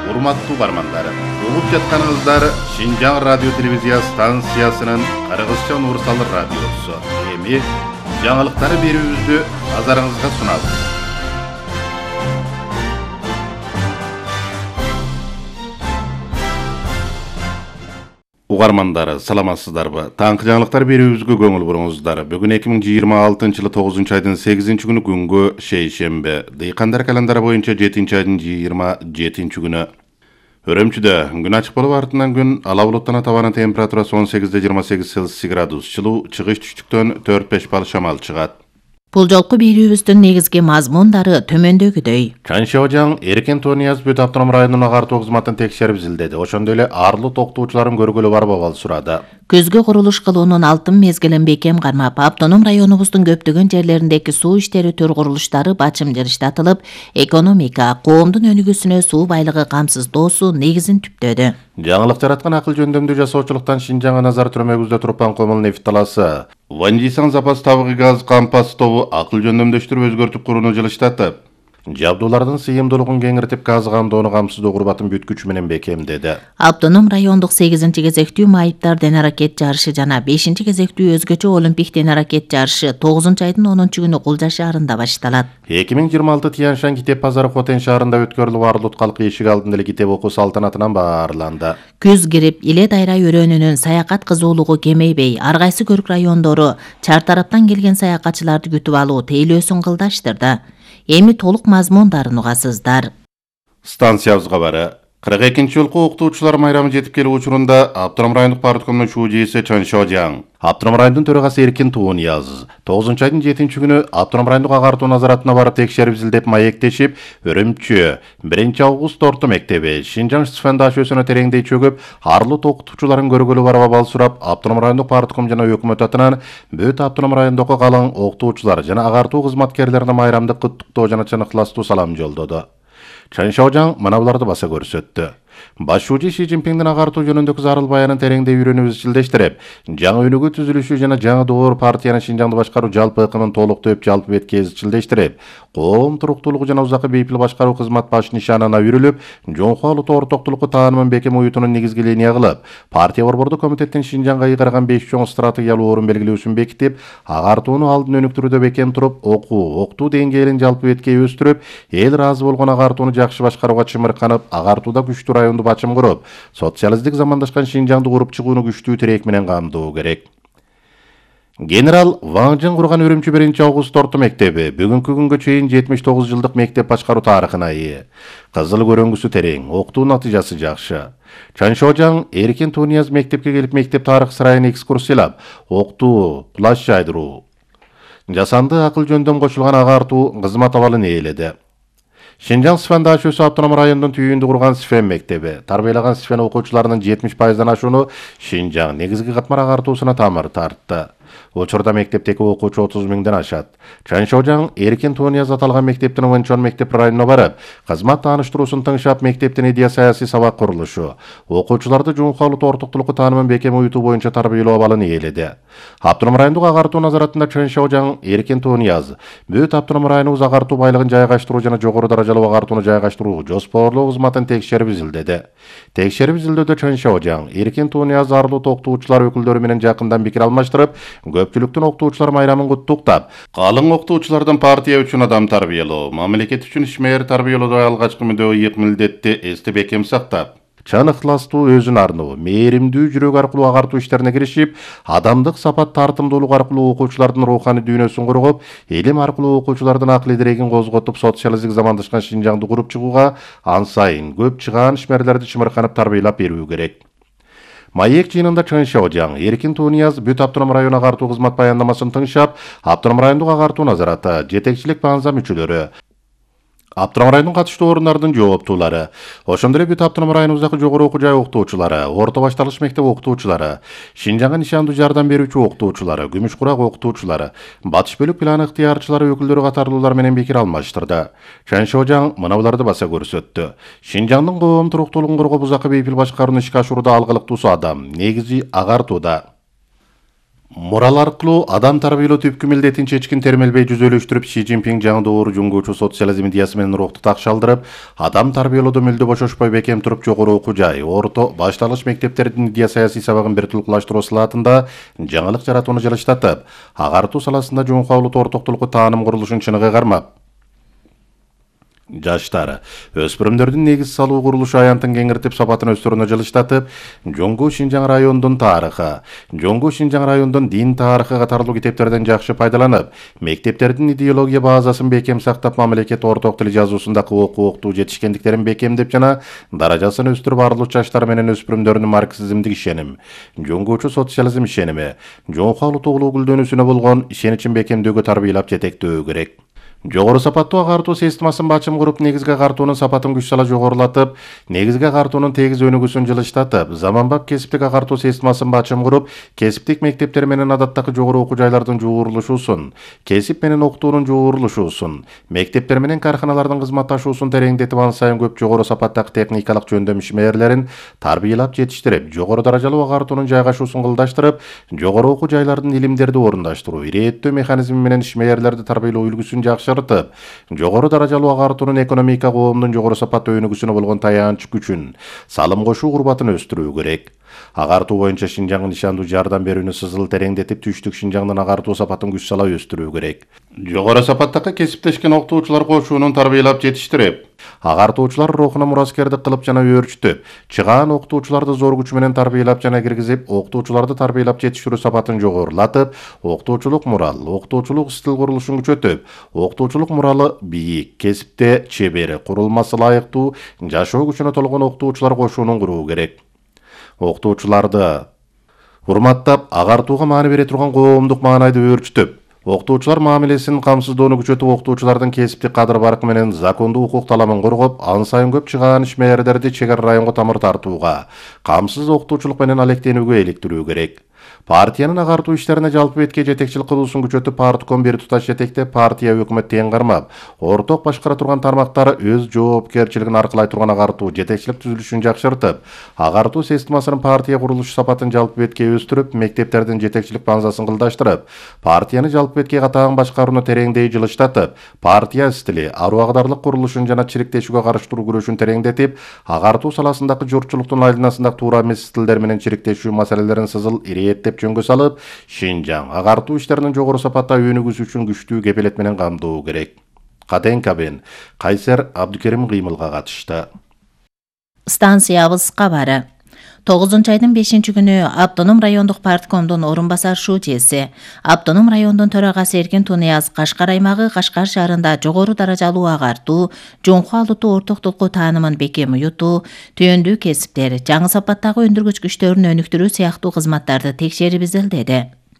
Урматтуу бармандар, угуп жатканыңыздар Шинжаң радио телевизия станциясынын Кыргызча универсал радиосу. Эми жаңылыктары берүүбүздү назарыңызга сунабыз. Угармандар, саламатсыздарбы? Таңкы жаңылыктар берүүбүзгө көңүл буруңуздар. Бүгүн 2026-жылы 9-айдын 8-күнү күнгө шейшембе. Дыйкандар календары боюнча 7-айдын 27-күнү. Өрөмчүдө күн ачык болуп артынан күн ала булуттан табаны температурасы 18-28 Цельсий градус, жылуу чыгыш түштүктөн 4-5 бал шамал чыгат. Бул жолку берүүбүздүн негизги мазмундары төмөндөгүдөй. Чаншожаң Эркен Тонияз Бүт автоном районунун агартуу кызматын текшерип изилдеди. Ошондой эле арлуу токтоочуларын көргөлү бар болбол сурады. Көзгө курулуш кылуунун алтын мезгилин бекем кармап, автоном районубуздун көптөгөн жерлериндеги суу иштери төр курулуштары бачым жырыштатылып, экономика, коомдун өнүгүүсүнө суу байлыгы камсыздоосу негизин түптөдү. Жаңылык жараткан акыл жөндөмдүү жасоочулуктан Шинжаңга назар түрмөгүздө Турпан Комул нефт таласы. Вандисан запас табыгы газ кампас тобу акыл жөндөмдөштүрүп өзгөртүп курууну жылыштатып, жабдуулардын сыйымдуулугун кеңиртип газ камдоону камсыздоо курбатын бүткүч менен бекемдеди. Автоном райондук 8-кезектүү майыптар денаракет жарышы жана 5-кезектүү өзгөчө олимпик денаракет жарышы 9-айдын 10-күнү Кулжа шаарында башталат. 2026 Тияншан китеп базары Хотен шаарында өткөрүлүп, арлут калкы эшик алдында эле китеп окуу салтанатынан баарланды. Күз кирип, Иле Дайра өрөөнүнүн саякат кызуулугу кемейбей, ар кайсы көрк райондору чар тараптан келген саякатчыларды күтүп алуу тейлөөсүн кылдаштырды. Эми толук мазмундарын угасыздар. Станциябызга бары 42-жолку окутуучулар майрамы жетип келүү учурунда Автоном райондук парткомдун шүүжээси Чаншожаң, Автоном райондун төрагасы Эркен Тонияз 9-айдын 7-күнү Автоном райондук агартуу назаратына барып текшерип изилдеп маектешип, Өрөмчү 1-август орто мектеби Шинжаң ШФН тереңдей чөгүп, арлуу окутуучуларын көргөлү барып абал сурап, Автоном райондук партком жана өкмөт атынан Бүт автоном райондогу калың окутуучулар жана агартуу кызматкерлерине майрамдык куттуктоо жана чыныктыластуу салам жолдоду. Чаншожаң мына буларды баса көрсөттү. Башчы Ши Цзиньпиңдин агартуу жөнүндөгү зарыл баянын тереңдей үйрөнүп изилдештирип, жаңы өнүгүү түзүлүшү жана жаңы доор партиянын Шинжаңды башкаруу жалпы ыкымын толуктоп жалпы бетке изилдештирип, коом туруктуулугу жана узакы бейпил башкаруу кызмат баш нишанына үйрүлүп, жоңкуалуу тоортоктулукку таанымын бекем уютунун негизги линия кылып, партия борбордук комитеттин Шинжаңга ыйгарган 5 чоң стратегиялуу орун белгилөөсүн бекитип, агартууну алдын өнүктүрүүдө бекем туруп, окуу деңгээлин жалпы бетке өстүрүп, эл ыраазы болгон агартууну жакшы башкарууга чымырканып, агартууда күчтүү районду бачым куруп, социалисттик замандашкан Шинжаңды куруп чыгууну күчтүү тирек менен камдоо керек. Генерал Ван Жын курган Өрөмчү 1-август орто мектеби бүгүнкү күнгө чейин 79 жылдык мектеп башкаруу тарыхына ээ. Кызыл көрөңгүсү терең, окутуу натыйжасы жакшы. Чаншожаң Эркен Тонияз мектепке келип, мектеп тарых сарайын экскурсиялап, окутуу, плащ жайдыруу, жасанды акыл жөндөм кошулган агартуу кызмат абалын ээледи. Шинжаң СФН автоном райондун түйүндү курган СФН мектеби тарбиялаган СФН окуучуларынын 70%дан ашууну Шинжаң негизги катмар агартуусуна тамыр тартты. Учурда мектептеги окуучу 30 миңден ашат. Чаншожаң Эркен Тонияз аталган мектептин Ванчон мектеп районуна барып, кызмат тааныштыруусун тыңшап, мектептин идея саясий сабак курулушу, окуучуларды жоңкуалуу тоортоктулукку таанымын бекем уютуу боюнча тарбиялоо абалын ээледи. Автоном райондук агартуу назаратында Чаншожаң Эркен Тонияз Бүт автоном районубуз агартуу байлыгын жайгаштыруу жана жогору даражалуу агартууну жайгаштыруу жоспарлоо кызматын текшерип изилдеди. Текшерип изилдөөдө Чаншожаң Эркен Тонияз арлуу токтоочулар өкүлдөрү менен жакындан пикир алмаштырып, көпчүлүктүн окутуучулар майрамын куттуктап, калың окутуучулардан партия үчүн адам тарбиялоо, мамлекет үчүн ишмер тарбиялоодо алгачкы ыйык милдетти эсте бекем сактап, чын ыктыластуу, өзүн арноо, мээримдүү жүрөк аркылуу агартуу иштерине киришип, адамдык сапат тартымдуулук аркылуу окуучулардын руханий дүйнөсүн кургуп, илим аркылуу окуучулардын акыл идирегин козготуп, социалисттик замандашкан Шинжаңды куруп чыгууга ан сайын көп чыгаан ишмерлерди чымырканып тарбиялап берүү керек. Маек жыйынында Чаншожаң Эркен Тонияз Бүт автоном район агартуу кызмат баяндамасын тыңшап, автоном райондук агартуу назараты, жетекчилик баңза мүчөлөрү, автоном райондун катыштуу орундардын жооптуулары, ошондой эле Бүт автоном районубуздагы жогору окуу жай окутуучулары, орто башталыш мектеп окутуучулары, Шинжаңга нишандуу жардам берүүчү окутуучулары, Күмүш курак окутуучулары, батыш бөлүк план ыктыярчылары өкүлдөрү катарлуулар менен пикир алмаштырды. Чаншожаң мына буларды баса көрсөттү. Шинжаңдын коом туруктуулугун коргоп, узакы бейпил башкарууну ишке ашырууда алгылыктуусу адам, негизи агартууда. Мурал аркылуу адам тарбиялоо түпкү милдетин чечкин термелбей жүзөлөштүрүп, Ши Цзиньпин жаңы доору жумгуучу социализм идеясы менен рухту такшалдырып, адам тарбиялоодо мүлдө бошошпой бекем туруп жогору окуу жай, орто, башталгыч мектептердин идея саясий сабагын бир тулкулаштыруу салаатында жаңылык жаратууну жылыштатып, агартуу саласында жумхалуу ортоктулукку тааным курулушун чыныгы кармап, жаштар, өспүрүмдөрдүн негиз салуу курулушу аянтын кеңиртип, сапатын өстөрүнө жылыштатып, Жоңгу Шинжаң районунун тарыхы, Жоңгу Шинжаң районунун дин тарыхы катарлуу китептерден жакшы пайдаланып, мектептердин идеология базасын бекем сактап, мамлекет орток тил жазуусундагы окуу жетишкендиктерин бекемдеп жана даражасын өстүрүп, барлык жаштар менен өспүрүмдөрдүн марксизмдик ишеним, жоңгучу социализм ишеними, жоңхалуу тугулуу гүлдөнүүсүнө болгон ишеничин бекемдөөгө тарбиялап жетектөө керек. Жогору сапаттуу агартуу системасын бачым куруп, негизги агартуунун сапатын күч сала жогорулатып, негизги агартуунун тегиз өнүгүүсүн жылыштатып, заманбап кесиптик агартуу системасын бачым куруп, кесиптик мектептер менен адаттагы жогору окуу жайлардын жуурулушуусун, кесип менен окутуунун жуурулушуусун, мектептер менен карханалардын кызматташуусун тереңдетип, ан сайын көп жогору сапаттагы техникалык жөндөм ишмерлерин тарбиялап жетиштирип, жогору даражалуу агартуунун жайгашуусун кылдаштырып, жогору окуу жайлардын илимдерди орундаштыруу, ирээттөө механизми менен ишмерлерди тарбиялоо үлгүсүн жогору даражалуу агартуунун экономика коомдун жогору сапаттуу өнүгүүсүнө болгон таянч күчүн, салым кошуу курбатын өстүрүү керек. Агартуу боюнча Шинжаңдын нишандуу жардам берүүнү сызыл тереңдетип, түштүк Шинжаңдын агартуу сапатын күч сала өстүрүү керек. Жогору сапаттагы кесиптешкен окутуучулар кошуунун тарбиялап жетиштирип, агартуучулар рухуна мураскердик кылып жана өөрчүтүп, чыгаан окутуучуларды зор күч менен тарбиялап жана киргизип, окутуучуларды тарбиялап жетиштирүү сапатын жогорулатып, окутуучулук мурал, окутуучулук стил курулушун күчөтүп, окутуучулук муралы бийик, кесипте чебер, курулмасы ылайыктуу, жашоо күчүнө толгон окутуучулар кошуунун куруу керек. Окутуучуларды урматтап, агартууга маани бере турган коомдук маанайды өөрчүтүп, окутуучулар мамилесин камсыздоону күчөтүп, окутуучулардын кесиптик кадыр баркы менен закондуу укук таламын коргоп, ан сайын көп чыгаан ишмерлерди чегара районго тамыр тартууга, камсыз окутуучулук менен алектенүүгө иликтирүү керек. Партиянын агартуу иштерине жалпы бетке жетекчилик кылуусун күчөтүп, партком бир туташ жетектеп, партия өкмөт тең кармап, орток башкара турган тармактары өз жоопкерчилигин аркылай турган агартуу жетекчилик түзүлүшүн жакшыртып, агартуу системасынын партия курулуш сапатын жалпы бетке өстүрүп, мектептердин жетекчилик базасын кылдаштырып, партияны жалпы бетке катаан башкарууну тереңдей жылыштатып, партия стили, аруу агдарлык курулушун жана чириктешүүгө каршы туруу күрөшүн тереңдетип, агартуу саласындагы журтчулуктун айланасындагы туура эмес стилдер менен чириктешүү маселелерин сызыл ирээттеп жөнгө салып, Шинжаң агартуу иштеринин жогору сапатта өнүгүүсү үчүн күчтүү кепилет менен камдоо керек. Каден Кабен, Кайсер Абдукерим Кыймылга катышты. Станциябыз кабары. 9-айдын 5-күнү Автоном райондук парткомдун орун басар шүүчеси, Автоном райондун төрагасы Эркин Тунияз Кашкар аймагы Кашкар шаарында жогору даражалуу агартуу, жоңку алутуу ортоктулукку таанымын бекем уютуу, түйөндүү кесиптер, жаңы сапаттагы өндүргүч күчтөрүн өнүктүрүү сыяктуу кызматтарды текшерип изилдеди.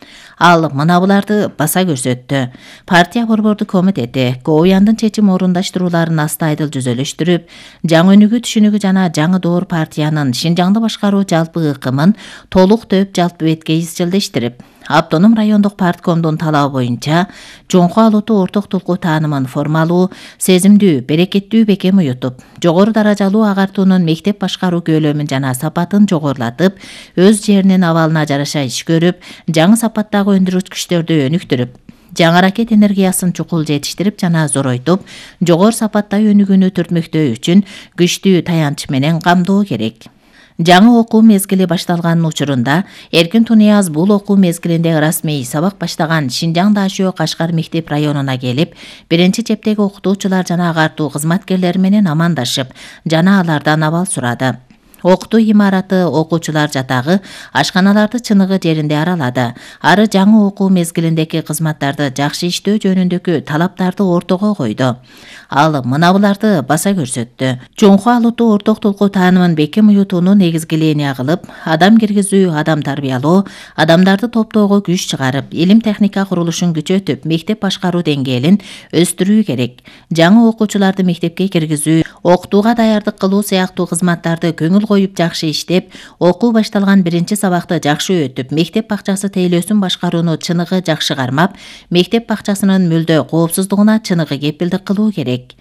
Ал мына буларды баса көрсөттү. Партия борбордук комитети КООЯндын чечим орундаштырууларын астайдыл жүзөлөштүрүп, жаңы өнүгүү түшүнүгү жана жаңы доор партиянын Шинжаңды башкаруу жалпы ыкымын толук төп жалпы бетке изчилдештирип, Автоном райондук парткомдун талабы боюнча жоңку алутуу ортоктулукку таанымын формалуу, сезимдүү, берекеттүү бекем уютуп, жогору даражалуу агартуунун мектеп башкаруу көөлөмүн жана сапатын жогорулатып, өз жеринин абалына жараша иш көрүп, жаңы сапаттагы өндүргүч күчтөрдү өнүктүрүп, жаңы ракет энергиясын чукул жетиштирип жана зоройтуп, жогору сапатта өнүгүүнү түртмөктөө үчүн күчтүү таянч менен камдоо керек. Жаңы окуу мезгили башталганын учурунда Эркин Тунияз бул окуу мезгилинде расмий сабак баштаган Шинжаң Дашөө Кашкар мектеп районуна келип, биринчи чептеги окутуучулар жана агартуу кызматкерлери менен амандашып, жана алардан абал сурады. Окутуу имараты, окуучулар жатагы, ашканаларды чыныгы жеринде аралады. Ары жаңы окуу мезгилиндеги кызматтарды жакшы иштөө жөнүндөгү талаптарды ортого койду. Ал мына буларды баса көрсөттү. Жоңку алутуу ортоктулукку таанымын бекем уютууну негизгилээне кылып, адам киргизүү, адам тарбиялоо, адамдарды топтоого күч чыгарып, илим техника курулушун күчөтүп, мектеп башкаруу деңгээлин өстүрүү керек. Жаңы окуучуларды мектепке киргизүү, окутууга даярдык кылуу сыяктуу кызматтарды көңүл коюп жакшы иштеп, окуу башталган биринчи сабакты жакшы өтүп, мектеп бакчасы тейлөөсүн башкарууну чыныгы жакшы кармап, мектеп бакчасынын мүлдө коопсуздугуна чыныгы кепилдик кылуу керек.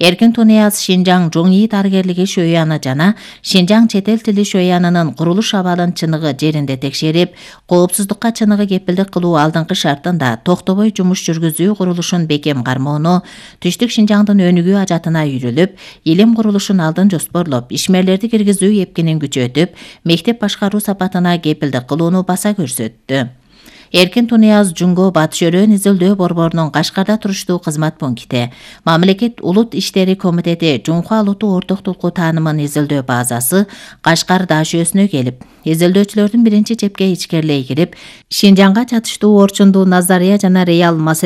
Эркин Тунияз Шинжаң Жоңи дарыгерлиги шөйяны жана Шинжаң чет эл тили шөйянынын курулуш абалын чыныгы жеринде текшерип, коопсуздукка чыныгы кепилдик кылуу алдыңкы шартында токтобой жумуш жүргүзүү курулушун бекем кармоону, Түштүк Шинжаңдын өнүгүү ажатына үйрүлүп, илим курулушун алдын жоспорлоп, ишмерлерди киргизүү эпкинин күчөтүп, мектеп башкаруу сапатына кепилдик кылууну баса көрсөттү. Эркин Тунияз Жунго Батыш Өрөөн изилдөө борборунун Кашкарда туруштуу кызмат пункти, Мамлекет Улут иштери комитети Жунхуа Улуттук ортоктулуку таанымын изилдөө базасы Кашкар даашөсүнө келип, изилдөөчүлөрдүн биринчи чепке ичкерлей кирип, Шинжаңга чатыштуу орчундуу назария жана реал